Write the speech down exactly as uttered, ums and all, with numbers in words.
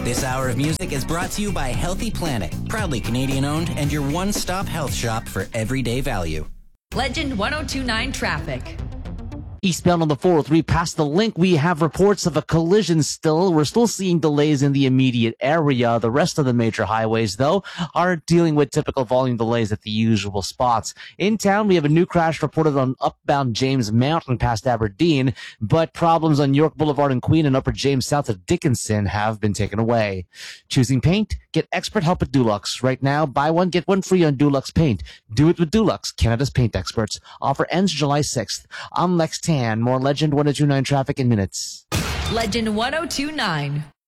This hour of music is brought to you by Healthy Planet, proudly Canadian-owned and your one-stop health shop for everyday value. Legend one oh two point nine traffic. Eastbound on the four oh three past the link, we have reports of a collision still. We're still seeing delays in the immediate area. The rest of the major highways, though, are dealing with typical volume delays at the usual spots. In town, we have a new crash reported on upbound James Mountain past Aberdeen, but problems on York Boulevard and Queen and Upper James south of Dickinson have been taken away. Choosing paint? Get expert help at Dulux. Right now, buy one, get one free on Dulux paint. Do it with Dulux, Canada's paint experts. Offer ends July sixth. I'm Lex Tan. More Legend one oh two point nine traffic in minutes. Legend one oh two point nine.